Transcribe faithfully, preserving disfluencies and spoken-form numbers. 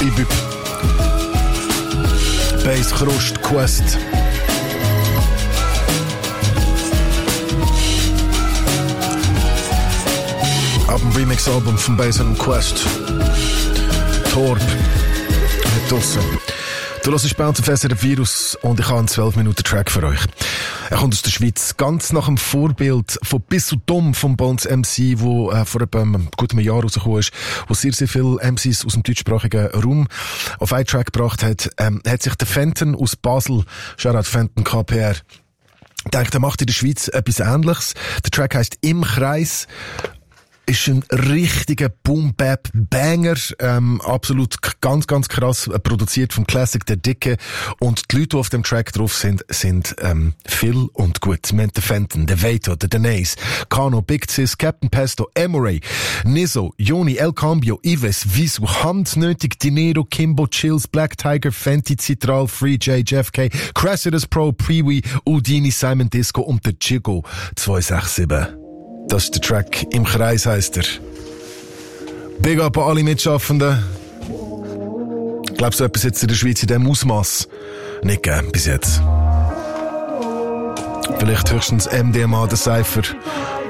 Ibib. Bass, Krust, Quest. Ab dem Remix-Album von Bass und Quest. Torb. Mit draussen. Du hörst Bounce auf S R F Virus und ich habe einen zwölf Minuten Track für euch. Er kommt aus der Schweiz, ganz nach dem Vorbild von Bissou Dumm vom Bones M C, wo äh, vor etwa einem guten Jahr rausgekommen ist, wo sehr, sehr viele M Cs aus dem deutschsprachigen Raum auf einen Track gebracht hat, ähm, hat sich der Fenton aus Basel, Shoutout Fenton K P R, denkt, er macht in der Schweiz etwas Ähnliches. Der Track heisst «Im Kreis». Ist ein richtiger Boom-Bap-Banger, ähm, absolut ganz, ganz krass, äh, produziert vom Classic Der Dicke. Und die Leute, die auf dem Track drauf sind, sind ähm, Phil und gut. Wir haben den Fenton, den Veto, den Denise, Kano, Big Sis, Captain Pesto, Emory, Nizo, Joni, El Cambio, Ives, Visu, Handnötig, Dinero, Kimbo, Chills, Black Tiger, Fenty, Citral, Free J, Jeff K, Crassidus Pro, Pee-Wee, Udini, Simon Disco und der Chigo zwei sechs sieben. Das ist der Track «Im Kreis» heisst er. Big up an alle Mitschaffenden. Ich glaube, so etwas jetzt in der Schweiz in diesem Ausmaß nicht gegeben bis jetzt. Vielleicht höchstens M D M A, der Cypher